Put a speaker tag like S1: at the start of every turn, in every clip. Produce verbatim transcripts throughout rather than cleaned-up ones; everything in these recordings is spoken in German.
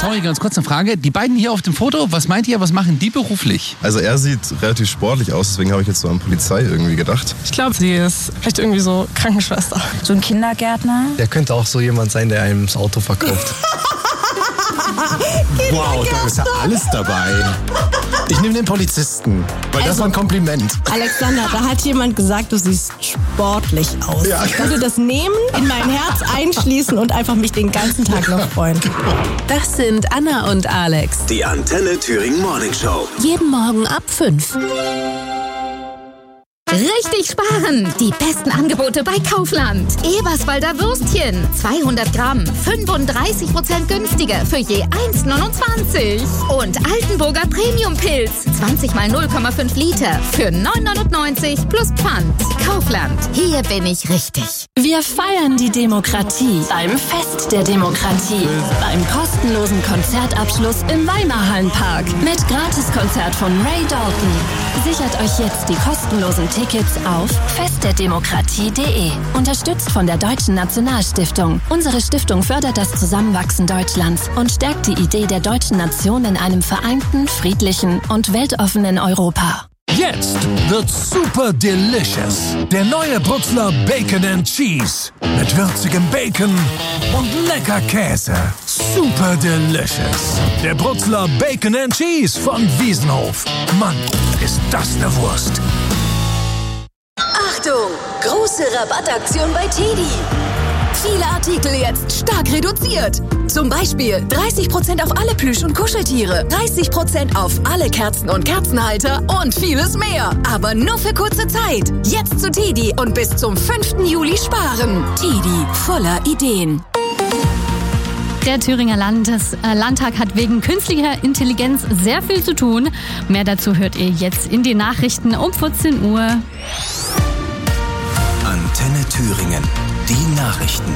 S1: Sorry, ganz kurz eine Frage. Die beiden hier auf dem Foto, was meint ihr, was machen die beruflich?
S2: Also er sieht relativ sportlich aus, deswegen habe ich jetzt so an Polizei irgendwie gedacht.
S3: Ich glaube, sie ist vielleicht irgendwie so Krankenschwester.
S4: So ein Kindergärtner.
S5: Der könnte auch so jemand sein, der einem das Auto verkauft.
S6: Wow, da ist ja alles dabei. Ich nehme den Polizisten, weil also, das war ein Kompliment.
S7: Alexander, da hat jemand gesagt, du siehst sportlich aus. Ja. Ich würde das nehmen, in mein Herz einschließen und einfach mich den ganzen Tag noch freuen.
S8: Das sind Anna und Alex.
S9: Die Antenne Thüringen Morning Show.
S8: Jeden Morgen ab fünf.
S10: Richtig sparen! Die besten Angebote bei Kaufland. Eberswalder Würstchen. zweihundert Gramm. fünfunddreißig Prozent günstiger für je eins neunundzwanzig. Und Altenburger Premium-Pilz. zwanzig mal null Komma fünf Liter für neun neunundneunzig plus Pfand. Kaufland. Hier bin ich richtig.
S8: Wir feiern die Demokratie beim Fest der Demokratie. Beim kostenlosen Konzertabschluss im Weimarhallenpark. Mit Gratiskonzert von Ray Dalton. Sichert euch jetzt die kostenlosen Tickets auf fest der demokratie punkt de. Unterstützt von der Deutschen Nationalstiftung. Unsere Stiftung fördert das Zusammenwachsen Deutschlands und stärkt die Idee der deutschen Nation in einem vereinten, friedlichen und weltoffenen Europa.
S11: Jetzt wird super delicious. Der neue Brutzler Bacon and Cheese. Mit würzigem Bacon und lecker Käse. Super delicious. Der Brutzler Bacon and Cheese von Wiesenhof. Mann, ist das eine Wurst.
S8: Achtung! Große Rabattaktion bei Teddy. Viele Artikel jetzt stark reduziert. Zum Beispiel dreißig Prozent auf alle Plüsch- und Kuscheltiere, dreißig Prozent auf alle Kerzen und Kerzenhalter und vieles mehr. Aber nur für kurze Zeit. Jetzt zu Teddy und bis zum fünften Juli sparen. Teddy, voller Ideen.
S12: Der Thüringer Landes, äh, Landtag hat wegen künstlicher Intelligenz sehr viel zu tun. Mehr dazu hört ihr jetzt in den Nachrichten um vierzehn Uhr.
S9: Antenne Thüringen. Die Nachrichten.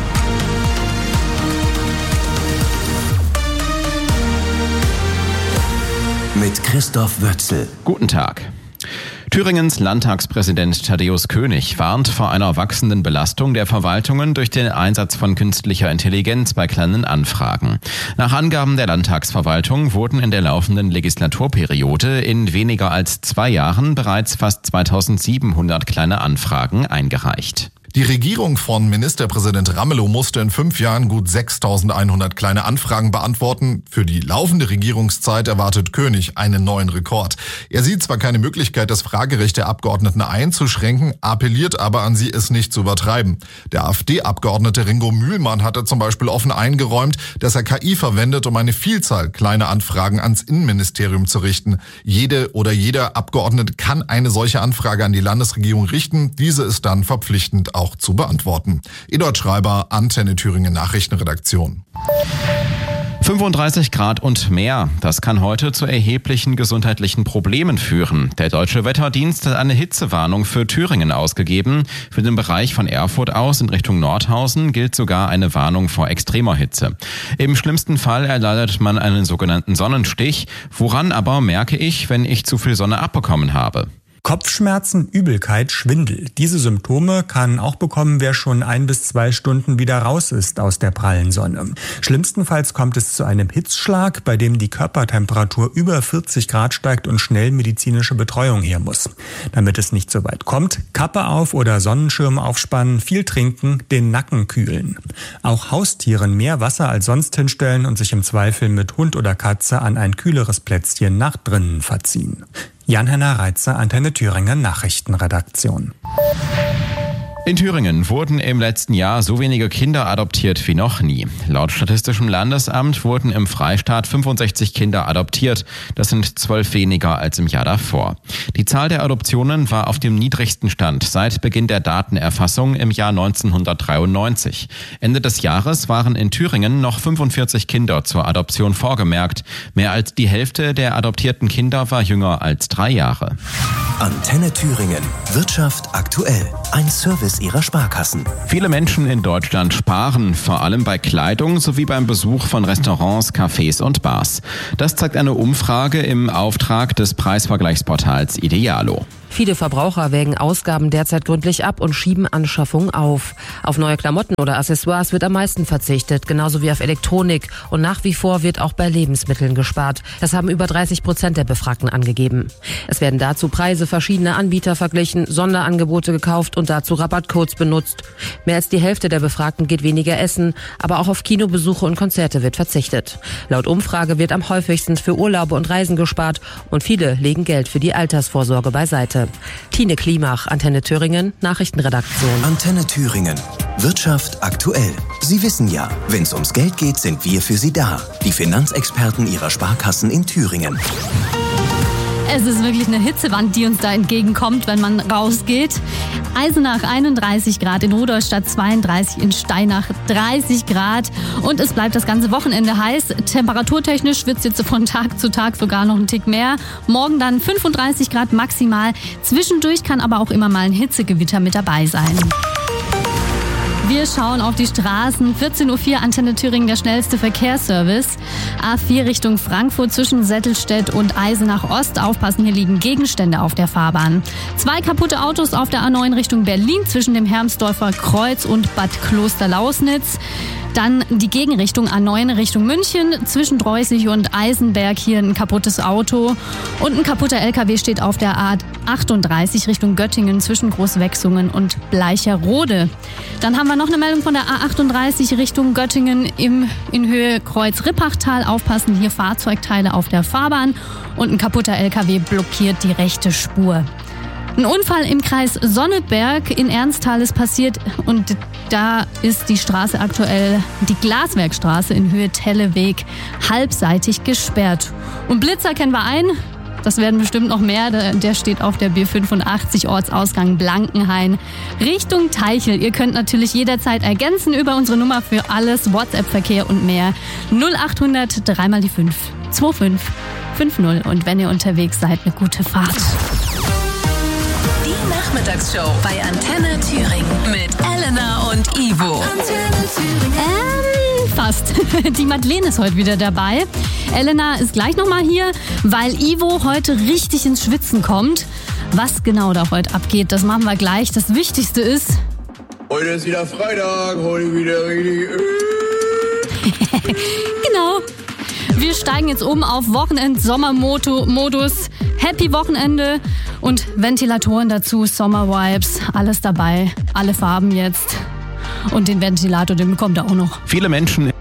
S9: Mit Christoph Wötzel.
S13: Guten Tag. Thüringens Landtagspräsident Thaddäus König warnt vor einer wachsenden Belastung der Verwaltungen durch den Einsatz von künstlicher Intelligenz bei kleinen Anfragen. Nach Angaben der Landtagsverwaltung wurden in der laufenden Legislaturperiode in weniger als zwei Jahren bereits fast zweitausendsiebenhundert kleine Anfragen eingereicht.
S14: Die Regierung von Ministerpräsident Ramelow musste in fünf Jahren gut sechstausendeinhundert kleine Anfragen beantworten. Für die laufende Regierungszeit erwartet König einen neuen Rekord. Er sieht zwar keine Möglichkeit, das Fragerecht der Abgeordneten einzuschränken, appelliert aber an sie, es nicht zu übertreiben. Der AfD-Abgeordnete Ringo Mühlmann hatte zum Beispiel offen eingeräumt, dass er K I verwendet, um eine Vielzahl kleiner Anfragen ans Innenministerium zu richten. Jede oder jeder Abgeordnete kann eine solche Anfrage an die Landesregierung richten. Diese ist dann verpflichtend auch zu beantworten. Eduard Schreiber, Antenne Thüringen Nachrichtenredaktion.
S13: fünfunddreißig Grad und mehr. Das kann heute zu erheblichen gesundheitlichen Problemen führen. Der Deutsche Wetterdienst hat eine Hitzewarnung für Thüringen ausgegeben. Für den Bereich von Erfurt aus in Richtung Nordhausen gilt sogar eine Warnung vor extremer Hitze. Im schlimmsten Fall erleidet man einen sogenannten Sonnenstich. Woran aber merke ich, wenn ich zu viel Sonne abbekommen habe?
S15: Kopfschmerzen, Übelkeit, Schwindel. Diese Symptome kann auch bekommen, wer schon ein bis zwei Stunden wieder raus ist aus der prallen Sonne. Schlimmstenfalls kommt es zu einem Hitzschlag, bei dem die Körpertemperatur über vierzig Grad steigt und schnell medizinische Betreuung her muss. Damit es nicht so weit kommt, Kappe auf oder Sonnenschirm aufspannen, viel trinken, den Nacken kühlen. Auch Haustieren mehr Wasser als sonst hinstellen und sich im Zweifel mit Hund oder Katze an ein kühleres Plätzchen nach drinnen verziehen. Jan-Henner Reitzer, Antenne Thüringen Nachrichtenredaktion.
S13: In Thüringen wurden im letzten Jahr so wenige Kinder adoptiert wie noch nie. Laut Statistischem Landesamt wurden im Freistaat fünfundsechzig Kinder adoptiert. Das sind zwölf weniger als im Jahr davor. Die Zahl der Adoptionen war auf dem niedrigsten Stand seit Beginn der Datenerfassung im Jahr neunzehnhundertdreiundneunzig. Ende des Jahres waren in Thüringen noch fünfundvierzig Kinder zur Adoption vorgemerkt. Mehr als die Hälfte der adoptierten Kinder war jünger als drei Jahre.
S9: Antenne Thüringen. Wirtschaft aktuell. Ein Service ihrer Sparkassen.
S13: Viele Menschen in Deutschland sparen, vor allem bei Kleidung sowie beim Besuch von Restaurants, Cafés und Bars. Das zeigt eine Umfrage im Auftrag des Preisvergleichsportals Idealo.
S4: Viele Verbraucher wägen Ausgaben derzeit gründlich ab und schieben Anschaffungen auf. Auf neue Klamotten oder Accessoires wird am meisten verzichtet, genauso wie auf Elektronik. Und nach wie vor wird auch bei Lebensmitteln gespart. Das haben über dreißig Prozent der Befragten angegeben. Es werden dazu Preise verschiedener Anbieter verglichen, Sonderangebote gekauft und dazu Rabattcodes benutzt. Mehr als die Hälfte der Befragten geht weniger essen, aber auch auf Kinobesuche und Konzerte wird verzichtet. Laut Umfrage wird am häufigsten für Urlaube und Reisen gespart und viele legen Geld für die Altersvorsorge beiseite. Tine Klimach, Antenne Thüringen, Nachrichtenredaktion.
S9: Antenne Thüringen. Wirtschaft aktuell. Sie wissen ja, wenn es ums Geld geht, sind wir für Sie da. Die Finanzexperten Ihrer Sparkassen in Thüringen.
S12: Es ist wirklich eine Hitzewand, die uns da entgegenkommt, wenn man rausgeht. Eisenach einunddreißig Grad, in Rudolstadt zweiunddreißig, in Steinach dreißig Grad. Und es bleibt das ganze Wochenende heiß. Temperaturtechnisch wird es jetzt von Tag zu Tag sogar noch einen Tick mehr. Morgen dann fünfunddreißig Grad maximal. Zwischendurch kann aber auch immer mal ein Hitzegewitter mit dabei sein. Wir schauen auf die Straßen. vierzehn Uhr vier, Antenne Thüringen, der schnellste Verkehrsservice. A vier Richtung Frankfurt zwischen Settelstedt und Eisenach Ost. Aufpassen, hier liegen Gegenstände auf der Fahrbahn. Zwei kaputte Autos auf der A neun Richtung Berlin zwischen dem Hermsdorfer Kreuz und Bad Klosterlausnitz. Dann die Gegenrichtung A neun Richtung München. Zwischen Dreußig und Eisenberg hier ein kaputtes Auto. Und ein kaputter L K W steht auf der A achtunddreißig Richtung Göttingen zwischen Großwechsungen und Bleicherode. Dann haben wir noch eine Meldung von der A achtunddreißig Richtung Göttingen im, in Höhe Kreuz-Rippachtal. Aufpassen, hier Fahrzeugteile auf der Fahrbahn. Und ein kaputter L K W blockiert die rechte Spur. Ein Unfall im Kreis Sonneberg in Ernsthal ist passiert und da ist die Straße aktuell, die Glaswerkstraße in Höhe Telleweg, halbseitig gesperrt. Und Blitzer kennen wir ein, das werden bestimmt noch mehr, der steht auf der B fünfundachtzig, Ortsausgang Blankenhain, Richtung Teichel. Ihr könnt natürlich jederzeit ergänzen über unsere Nummer für alles, WhatsApp-Verkehr und mehr. null achthundert, dreimal die fünf, zwei fünf fünf null und wenn ihr unterwegs seid, eine gute Fahrt.
S8: Die Nachmittagsshow bei Antenne Thüringen mit Elena und Ivo.
S12: Ähm, fast. Die Madeleine ist heute wieder dabei. Elena ist gleich nochmal hier, weil Ivo heute richtig ins Schwitzen kommt. Was genau da heute abgeht, das machen wir gleich. Das Wichtigste ist...
S16: Heute ist wieder Freitag, heute wieder richtig...
S12: Genau. Wir steigen jetzt um auf Wochenend-Sommermodus. Happy Wochenende und Ventilatoren dazu, Sommer-Vibes, alles dabei, alle Farben jetzt. Und den Ventilator, den bekommt er auch noch.
S13: Viele Menschen